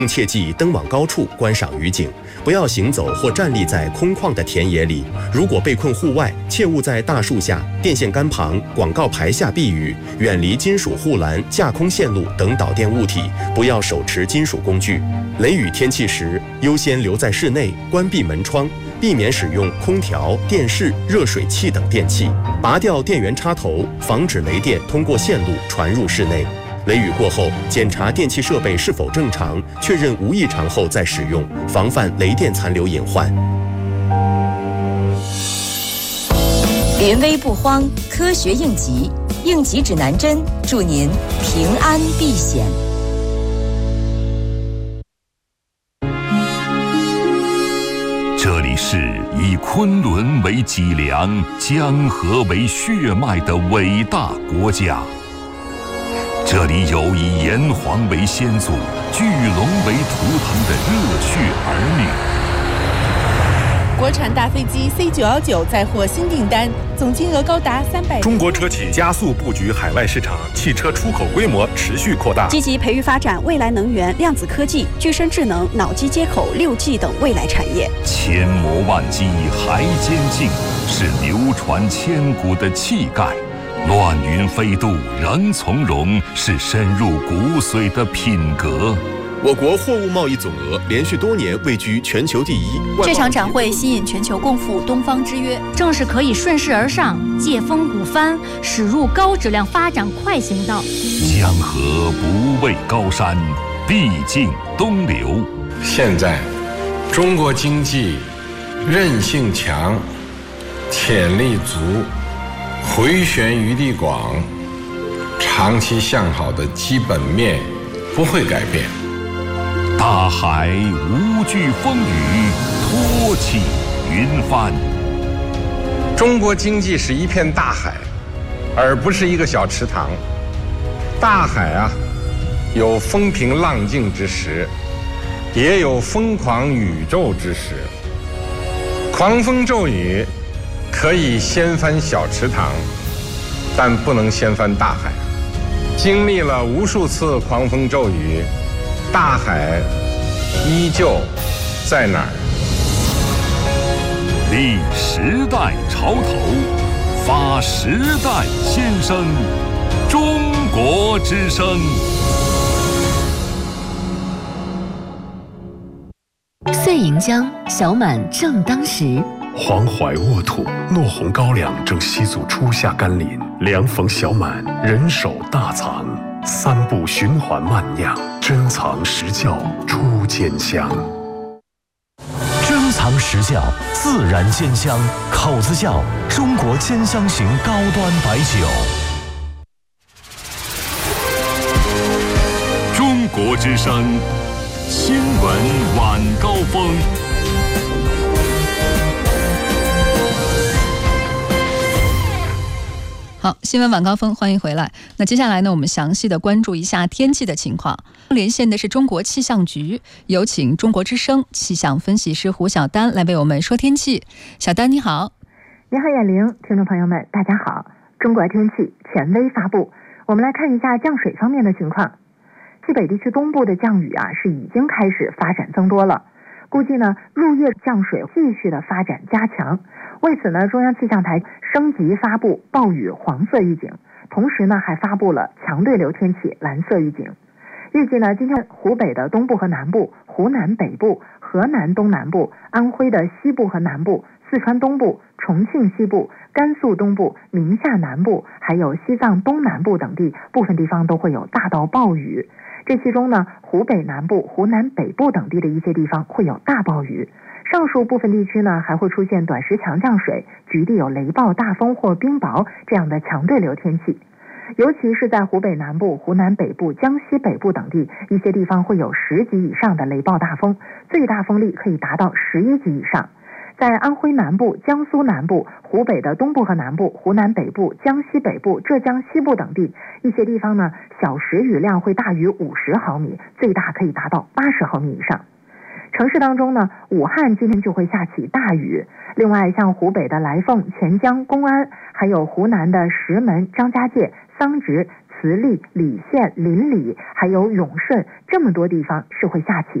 切忌登往高处观赏雨景，不要行走或站立在空旷的田野里。如果被困户外，切勿在大树下、电线杆旁、广告牌下避雨，远离金属护栏、架空线路等导电物体，不要手持金属工具。雷雨天气时，优先留在室内，关闭门窗，避免使用空调、电视、热水器等电器，拔掉电源插头，防止雷电通过线路传入室内。雷雨过后，检查电器设备是否正常，确认无异常后再使用，防范雷电残留隐患。 临危不慌，科学应急，应急指南针，祝您平安避险。 这里是以昆仑为脊梁、江河为血脉的伟大国家。这里有以炎黄为先祖、巨龙为图腾的热血儿女。 国产大飞机 C919 再获新订单，总金额高达300亿。 中国车企加速布局海外市场，汽车出口规模持续扩大， 积极培育发展未来能源、量子科技、具身智能、脑机接口、6G 等未来产业。 千磨万击还坚劲，是流传千古的气概。乱云飞渡仍从容，是深入骨髓的品格。 我国货物贸易总额连续多年位居全球第一。 这场展会吸引全球共赴东方之约， 正是可以顺势而上，借风鼓帆，驶入高质量发展快行道。 江河不畏高山，必经东流。 现在，中国经济韧性强，潜力足，回旋余地广，长期向好的基本面不会改变。 大海无惧风雨，托起云帆。 中国经济是一片大海，而不是一个小池塘。大海啊，有风平浪静之时，也有疯狂宇宙之时。狂风骤雨可以掀翻小池塘，但不能掀翻大海。经历了无数次狂风骤雨，大海依旧在哪儿？ 立时代潮头，发时代先声，中国之声。 岁盈江，小满正当时。 黄淮沃土，糯红高粱正西祖初夏甘霖，凉逢小满，人手大藏，3步循环慢酿，珍藏实窖出坚香。 珍藏实窖，自然坚香，口子窖，中国坚香型高端白酒。 中国之声新闻晚高峰。 好，新闻晚高峰，欢迎回来。那接下来呢，我们详细的关注一下天气的情况。连线的是中国气象局，有请中国之声气象分析师胡晓丹来为我们说天气。小丹你好。 你好眼玲，听众朋友们大家好。中国天气权威发布，我们来看一下降水方面的情况。西北地区东部的降雨是已经开始发展增多了，估计呢入夜降水继续的发展加强。为此呢，中央气象台升级发布暴雨黄色预警，同时呢还发布了强对流天气蓝色预警。预计呢，今天湖北的东部和南部、湖南北部、河南东南部、安徽的西部和南部、四川东部、重庆西部、甘肃东部、宁夏南部，还有西藏东南部等地，部分地方都会有大到暴雨。这其中呢，湖北南部、湖南北部等地的一些地方会有大暴雨。上述部分地区呢，还会出现短时强降水，局地有雷暴、大风或冰雹这样的强对流天气。尤其是在湖北南部、湖南北部、江西北部等地，一些地方会有10级以上的雷暴大风，最大风力可以达到11级以上。在安徽南部、江苏南部、湖北的东部和南部、湖南北部、江西北部、浙江西部等地，一些地方呢，小时雨量会大于50毫米，最大可以达到80毫米以上。城市当中呢，武汉今天就会下起大雨。另外，像湖北的来凤、潜江、公安，还有湖南的石门、张家界、桑植、 淄力、莡县、临澧还有永顺这么多地方是会下起